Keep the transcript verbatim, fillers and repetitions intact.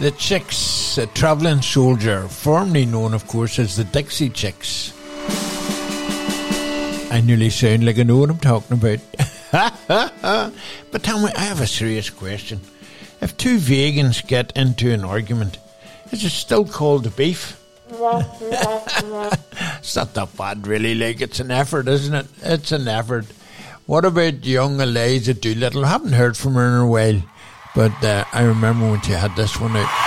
The Chicks, a travelling soldier, formerly known, of course, as the Dixie Chicks. I nearly sound like I know what I'm talking about. But tell me, I have a serious question. If two vegans get into an argument, is it still called beef? It's not that bad, really. Like, it's an effort, isn't it? It's an effort. What about young Eliza Doolittle? I haven't heard from her in a while, but uh, I remember when she had this one out.